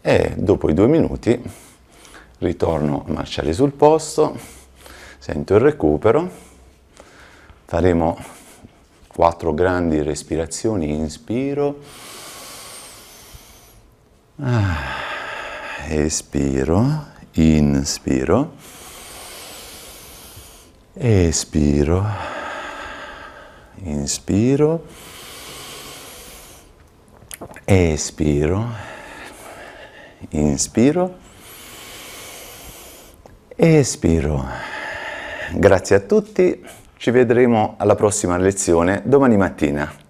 e dopo i 2 minuti ritorno a marciare sul posto, sento il recupero, faremo 4 grandi respirazioni, inspiro, espiro, inspiro, espiro, inspiro, espiro, inspiro, espiro. Grazie a tutti, ci vedremo alla prossima lezione domani mattina.